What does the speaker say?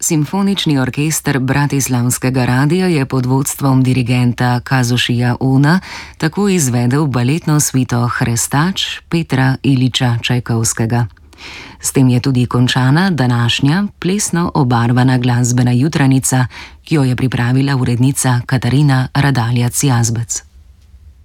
Simfonični orkester Bratislavskega radia je pod vodstvom dirigenta Kazušija Ona tako izvedel baletno svito Hrestač Petra Iliča Čajkovskega. S tem je tudi končana današnja plesno obarvana glasbena jutranica, ki jo je pripravila urednica Katarina Radaljac Jazbec.